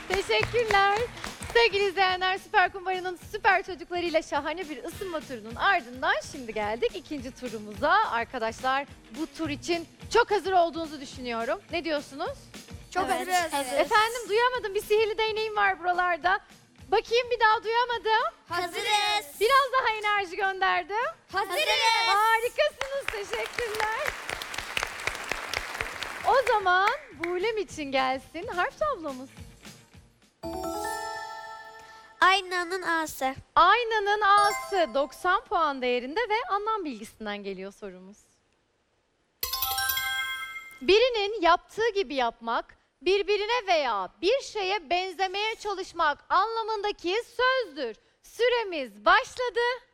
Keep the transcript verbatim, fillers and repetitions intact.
Teşekkürler. Sevgili izleyenler, Süper Kumbara'nın süper çocuklarıyla şahane bir ısınma turunun ardından şimdi geldik ikinci turumuza. Arkadaşlar, bu tur için çok hazır olduğunuzu düşünüyorum. Ne diyorsunuz? Çok Evet, hazırız. hazırız. Efendim, duyamadım. Bir sihirli değneğim var buralarda. Bakayım, bir daha duyamadım. Hazırız. Biraz daha enerji gönderdim. Hazırız. Harikasınız, teşekkürler. O zaman Buğlem için gelsin harf tablomuz. Aynanın A'sı. Aynanın A'sı doksan puan değerinde ve anlam bilgisinden geliyor sorumuz. Birinin yaptığı gibi yapmak, birbirine veya bir şeye benzemeye çalışmak anlamındaki sözdür. Süremiz başladı.